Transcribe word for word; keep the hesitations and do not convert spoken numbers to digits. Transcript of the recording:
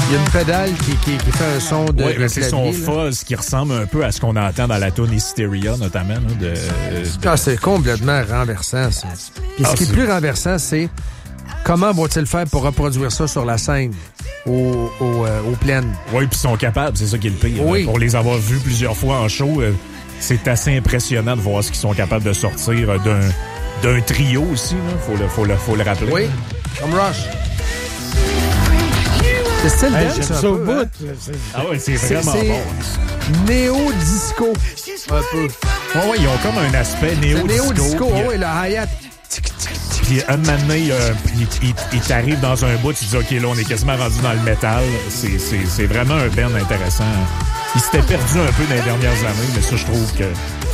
Il y a une pédale qui, qui, qui fait un son de. Oui, de c'est son fuzz qui ressemble un peu à ce qu'on entend dans la tune Hysteria, notamment. Là, de, de... Ah, c'est complètement renversant, ça. Puis Ah, ce qui est c'est... plus renversant, c'est comment vont-ils faire pour reproduire ça sur la scène, au, au, euh, aux plaines? Oui, puis ils sont capables, c'est ça qui est le pire. Oui. Pour les avoir vus plusieurs fois en show, euh, c'est assez impressionnant de voir ce qu'ils sont capables de sortir euh, d'un, d'un trio aussi, il faut le, faut, le, faut le rappeler. Oui, comme Rush. C'est style hey, dance, j'aime un ça peu, au bout. hein? Ah oui, c'est vraiment c'est bon. Néo-disco, un peu. Oui, oui, ils ont comme un aspect néo-disco. Néo-disco, puis, oui, le hi-hat. Puis un moment donné, euh, il, il, il t'arrive dans un bout, tu dis, OK, là, on est quasiment rendu dans le métal. C'est, c'est, c'est vraiment un band intéressant. Il s'était perdu un peu dans les dernières années, mais ça, je trouve que